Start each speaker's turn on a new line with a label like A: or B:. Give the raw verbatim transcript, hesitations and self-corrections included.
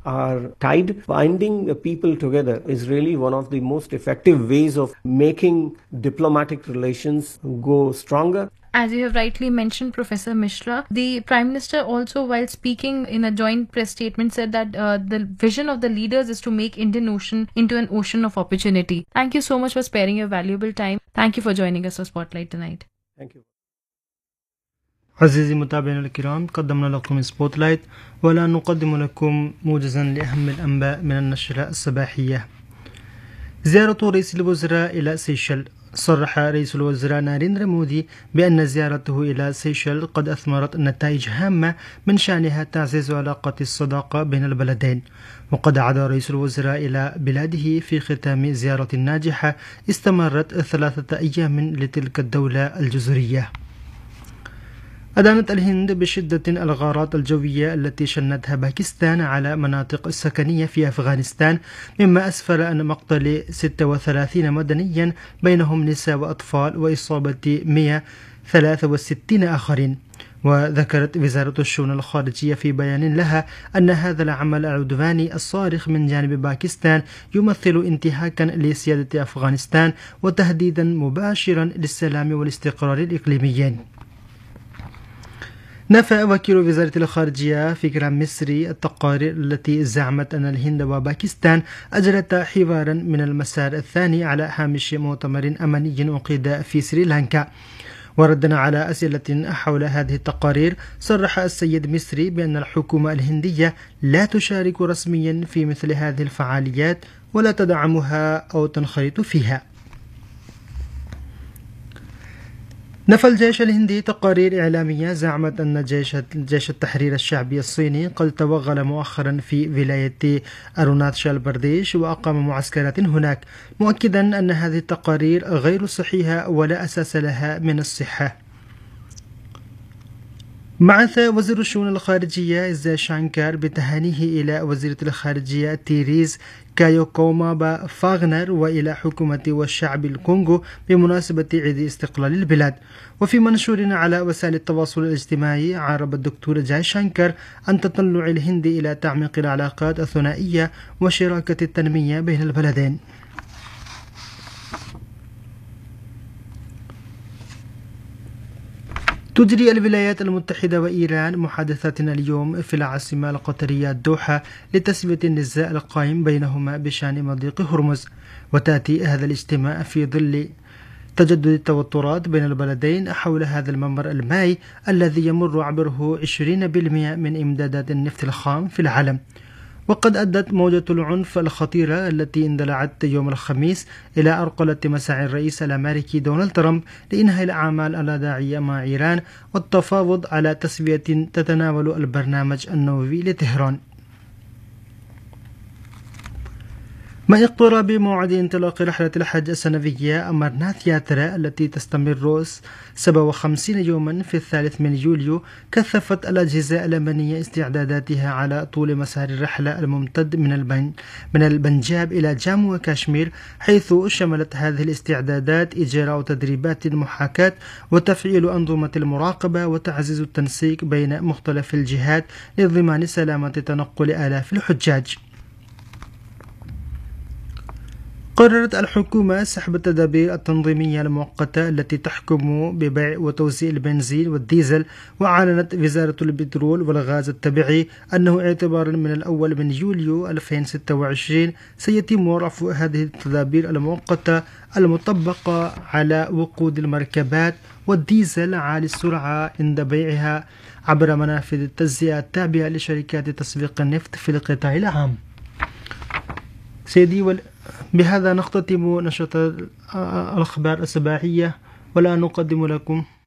A: are tied. Binding people together is really one of the most effective ways of making diplomatic relations go stronger.
B: As you have rightly mentioned, Professor Mishra, the Prime Minister also, while speaking in a joint press statement, said that uh, the vision of the leaders is to make Indian Ocean into an ocean of opportunity. Thank you so much for sparing your valuable time. Thank you for joining us for Spotlight tonight.
A: Thank you.
C: عزيزي المتابعين الكرام، قدمنا لكم سبوتلايت، والآن نقدم لكم موجزا لأهم الأنباء من النشرة الصباحية. زيارة رئيس الوزراء إلى سيشل. صرح رئيس الوزراء ناريندرا مودي بأن زيارته إلى سيشل قد أثمرت نتائج هامة من شأنها تعزيز علاقة الصداقة بين البلدين. وقد عاد رئيس الوزراء إلى بلاده في ختام زيارة ناجحة استمرت ثلاثة أيام لتلك الدولة الجزرية. أدانت الهند بشدة الغارات الجوية التي شنتها باكستان على مناطق سكنية في أفغانستان، مما أسفر عن مقتل ستة وثلاثين مدنيا بينهم نساء وأطفال وإصابة مئة وثلاثة وستين آخرين. وذكرت وزارة الشؤون الخارجية في بيان لها أن هذا العمل العدواني الصارخ من جانب باكستان يمثل انتهاكا لسيادة أفغانستان وتهديدا مباشرا للسلام والاستقرار الإقليميين. نفى وكيل وزارة الخارجية فكرة مصري التقارير التي زعمت أن الهند وباكستان أجرتا حوارا من المسار الثاني على هامش مؤتمر أمني عقد في سريلانكا. وردا على أسئلة حول هذه التقارير، صرح السيد مصري بأن الحكومة الهندية لا تشارك رسميا في مثل هذه الفعاليات ولا تدعمها أو تنخرط فيها. نفى الجيش الهندي تقارير إعلامية زعمت أن جيش جيش التحرير الشعبي الصيني قد توغل مؤخرا في ولاية أروناتشال برديش وأقام معسكرات هناك، مؤكدا أن هذه التقارير غير صحيحة ولا أساس لها من الصحة. بعث وزير الشؤون الخارجية إزا شانكار بتهانيه إلى وزيرة الخارجية تيريز كايوكومابا فاغنر وإلى حكومة والشعب الكونغو بمناسبة عيد استقلال البلاد. وفي منشور على وسائل التواصل الاجتماعي، عارب الدكتور جاي شانكر عن تطلع الهند إلى تعميق العلاقات الثنائية وشراكة التنمية بين البلدين. تجري الولايات المتحدة وإيران محادثات اليوم في العاصمة القطرية الدوحة لتسوية النزاع القائم بينهما بشأن مضيق هرمز. وتأتي هذا الاجتماع في ظل تجدد التوترات بين البلدين حول هذا الممر المائي الذي يمر عبره عشرين بالمئة من إمدادات النفط الخام في العالم. وقد أدت موجة العنف الخطيرة التي اندلعت يوم الخميس إلى أرقلة مساعي الرئيس الأمريكي دونالد ترامب لإنهاء الأعمال اللاداعية مع إيران والتفاوض على تسوية تتناول البرنامج النووي لطهران. مع اقتراب موعد انطلاق رحلة الحج السنوية أمرناث ياترا التي تستمر سبعة وخمسين يوما في الثالث من يوليو، كثفت الأجهزة الأمنية استعداداتها على طول مسار الرحلة الممتد من البن من البنجاب إلى جامو وكاشمير، حيث شملت هذه الاستعدادات إجراء تدريبات محاكاة وتفعيل أنظمة المراقبة وتعزيز التنسيق بين مختلف الجهات لضمان سلامة تنقل آلاف الحجاج. قررت الحكومة سحب التدابير التنظيمية المؤقتة التي تحكم ببيع وتوزيع البنزين والديزل. وأعلنت وزارة البترول والغاز الطبيعي أنه اعتبارا من الأول من يوليو ألفين وستة وعشرين سيتم رفع هذه التدابير المؤقتة المطبقة على وقود المركبات والديزل عالي السرعة عند بيعها عبر منافذ التجزئة التابعة لشركات تسويق النفط في القطاع العام. سيدي وال... بهذا نختتم نشرة الأخبار الصباحية، والآن نقدم لكم